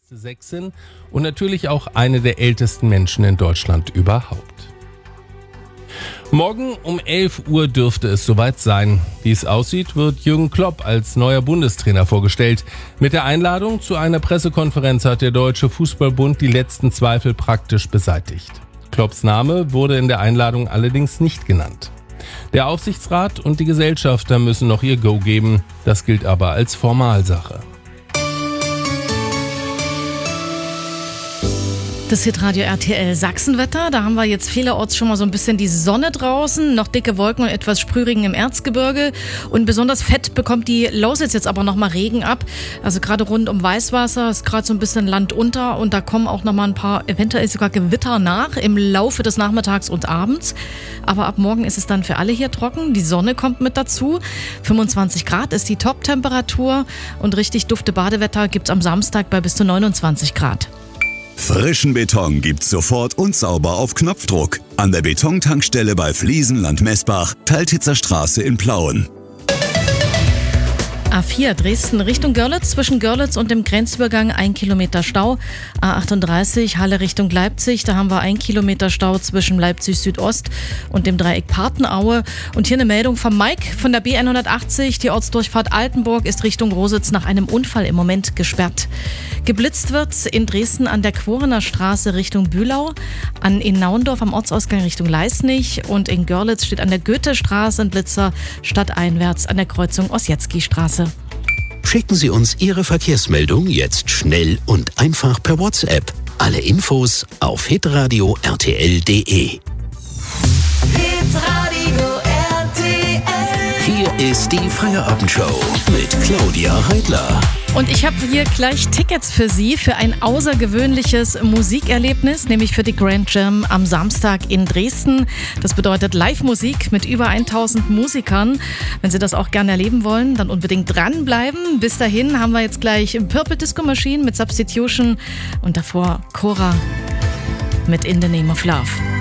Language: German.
Sächsin und natürlich auch eine der ältesten Menschen in Deutschland überhaupt. Morgen um 11 Uhr dürfte es soweit sein. Wie es aussieht, wird Jürgen Klopp als neuer Bundestrainer vorgestellt. Mit der Einladung zu einer Pressekonferenz hat der Deutsche Fußballbund die letzten Zweifel praktisch beseitigt. Klopps Name wurde in der Einladung allerdings nicht genannt. Der Aufsichtsrat und die Gesellschafter müssen noch ihr Go geben. Das gilt aber als Formalsache. Das Hitradio RTL Sachsenwetter, da haben wir jetzt vielerorts schon mal so ein bisschen die Sonne draußen, noch dicke Wolken und etwas Sprühregen im Erzgebirge und besonders fett bekommt die Lausitz jetzt aber nochmal Regen ab, also gerade rund um Weißwasser ist gerade so ein bisschen Land unter und da kommen auch nochmal ein paar, eventuell sogar Gewitter nach im Laufe des Nachmittags und Abends, aber ab morgen ist es dann für alle hier trocken, die Sonne kommt mit dazu, 25 Grad ist die Top-Temperatur und richtig dufte Badewetter gibt's am Samstag bei bis zu 29 Grad. Frischen Beton gibt's sofort und sauber auf Knopfdruck. An der Betontankstelle bei Fliesenland Messbach, Teiltitzer Straße in Plauen. A4 Dresden Richtung Görlitz, zwischen Görlitz und dem Grenzübergang 1 Kilometer Stau. A38 Halle Richtung Leipzig, da haben wir 1 Kilometer Stau zwischen Leipzig Südost und dem Dreieck Partenaue. Und hier eine Meldung von Mike von der B180. Die Ortsdurchfahrt Altenburg ist Richtung Rositz nach einem Unfall im Moment gesperrt. Geblitzt wird in Dresden an der Quorener Straße Richtung Bühlau, in Naundorf am Ortsausgang Richtung Leisnig und in Görlitz steht an der Goethestraße ein Blitzer stadteinwärts an der Kreuzung Ossietzky-Straße. Schicken Sie uns Ihre Verkehrsmeldung jetzt schnell und einfach per WhatsApp. Alle Infos auf hitradio rtl.de. Hitradio RTL. Hier ist die Feierabendshow mit Claudia Heidler. Und ich habe hier gleich Tickets für Sie für ein außergewöhnliches Musikerlebnis, nämlich für die Grand Jam am Samstag in Dresden. Das bedeutet Live-Musik mit über 1000 Musikern. Wenn Sie das auch gerne erleben wollen, dann unbedingt dranbleiben. Bis dahin haben wir jetzt gleich Purple Disco Machine mit Substitution und davor Cora mit In the Name of Love.